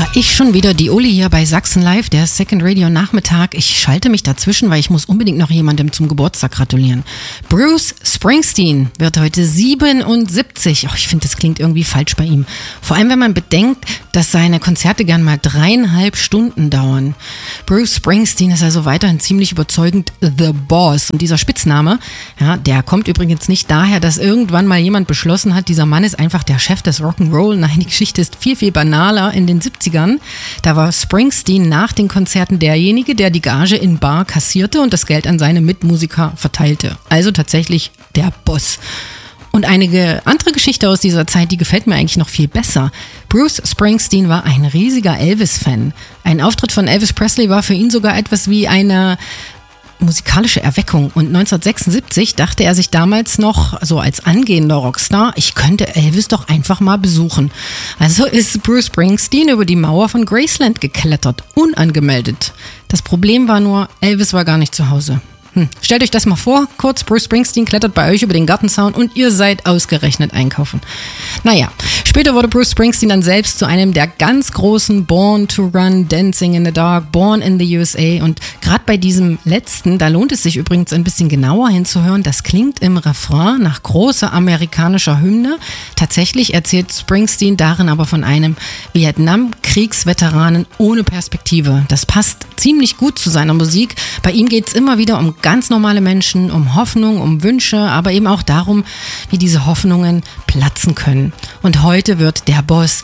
Ich schon wieder, die Uli hier bei Sachsen Live, der Second Radio Nachmittag. Ich schalte mich dazwischen, weil ich muss unbedingt noch jemandem zum Geburtstag gratulieren. Bruce Springsteen wird heute 77. Ich finde, das klingt irgendwie falsch bei ihm. Vor allem, wenn man bedenkt, dass seine Konzerte gern mal 3,5 Stunden dauern. Bruce Springsteen ist also weiterhin ziemlich überzeugend The Boss. Und dieser Spitzname, ja, der kommt übrigens nicht daher, dass irgendwann mal jemand beschlossen hat, dieser Mann ist einfach der Chef des Rock'n'Roll. Nein, die Geschichte ist viel, viel banaler. In den 70ern, da war Springsteen nach den Konzerten derjenige, der die Gage in Bar kassierte und das Geld an seine Mitmusiker verteilte. Also tatsächlich der Boss. Und eine andere Geschichte aus dieser Zeit, die gefällt mir eigentlich noch viel besser. Bruce Springsteen war ein riesiger Elvis-Fan. Ein Auftritt von Elvis Presley war für ihn sogar etwas wie eine musikalische Erweckung. Und 1976 dachte er sich damals noch, so als angehender Rockstar, ich könnte Elvis doch einfach mal besuchen. Also ist Bruce Springsteen über die Mauer von Graceland geklettert, unangemeldet. Das Problem war nur, Elvis war gar nicht zu Hause. Stellt euch das mal vor, kurz, Bruce Springsteen klettert bei euch über den Gartenzaun und ihr seid ausgerechnet einkaufen. Naja, später wurde Bruce Springsteen dann selbst zu einem der ganz großen Born to Run, Dancing in the Dark, Born in the USA, und gerade bei diesem letzten, da lohnt es sich übrigens ein bisschen genauer hinzuhören, das klingt im Refrain nach großer amerikanischer Hymne. Tatsächlich erzählt Springsteen darin aber von einem Vietnam-Kriegsveteranen ohne Perspektive. Das passt ziemlich gut zu seiner Musik. Bei ihm geht es immer wieder um ganz normale Menschen, um Hoffnung, um Wünsche, aber eben auch darum, wie diese Hoffnungen platzen können. Und heute wird der Boss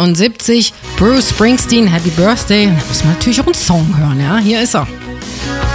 77, Bruce Springsteen, Happy Birthday. Da muss man natürlich auch einen Song hören, ja? Hier ist er.